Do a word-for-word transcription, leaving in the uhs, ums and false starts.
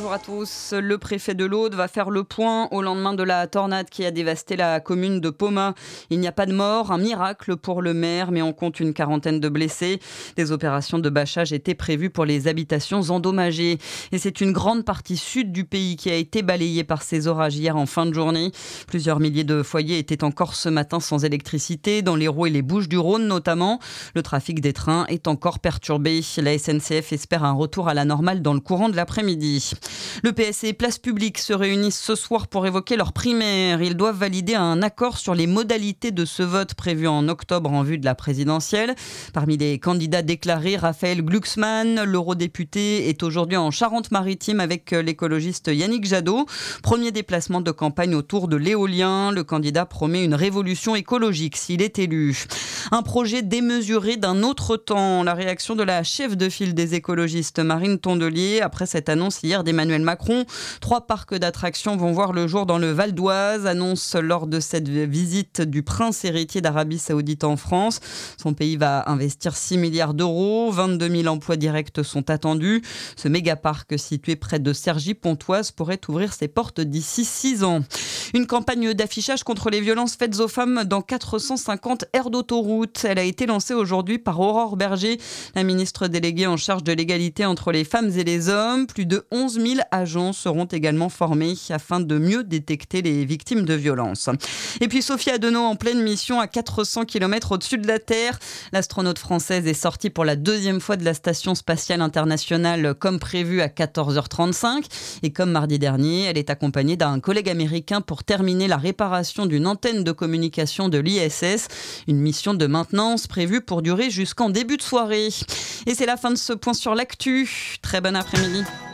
Bonjour à tous. Le préfet de l'Aude va faire le point au lendemain de la tornade qui a dévasté la commune de Pomat. Il n'y a pas de mort, un miracle pour le maire, mais on compte une quarantaine de blessés. Des opérations de bâchage étaient prévues pour les habitations endommagées. Et c'est une grande partie sud du pays qui a été balayée par ces orages hier en fin de journée. Plusieurs milliers de foyers étaient encore ce matin sans électricité, dans l'Hérault et les Bouches-du-Rhône notamment. Le trafic des trains est encore perturbé. La S N C F espère un retour à la normale dans le courant de l'après-midi. Le P S et Place Publique se réunissent ce soir pour évoquer leur primaire. Ils doivent valider un accord sur les modalités de ce vote prévu en octobre en vue de la présidentielle. Parmi les candidats déclarés, Raphaël Glucksmann, l'eurodéputé, est aujourd'hui en Charente-Maritime avec l'écologiste Yannick Jadot. Premier déplacement de campagne autour de l'éolien. Le candidat promet une révolution écologique s'il est élu. Un projet démesuré d'un autre temps. La réaction de la chef de file des écologistes, Marine Tondelier, après cette annonce hier d'Emmanuel Macron. Trois parcs d'attractions vont voir le jour dans le Val d'Oise, annonce lors de cette visite du prince héritier d'Arabie Saoudite en France. Son pays va investir six milliards d'euros, vingt-deux mille emplois directs sont attendus. Ce méga-parc situé près de Cergy-Pontoise pourrait ouvrir ses portes d'ici six ans. Une campagne d'affichage contre les violences faites aux femmes dans quatre cent cinquante aires d'autoroute. Elle a été lancée aujourd'hui par Aurore Berger, la ministre déléguée en charge de l'égalité entre les femmes et les hommes. Plus de onze mille agents seront également formés afin de mieux détecter les victimes de violences. Et puis Sophie Adenau en pleine mission à quatre cents kilomètres au-dessus de la Terre. L'astronaute française est sortie pour la deuxième fois de la Station spatiale internationale comme prévu à quatorze heures trente-cinq. Et comme mardi dernier, elle est accompagnée d'un collègue américain pour terminer la réparation d'une antenne de communication de l'I S S. Une mission de maintenance prévue pour durer jusqu'en début de soirée. Et c'est la fin de ce point sur l'actu. Très bon après-midi.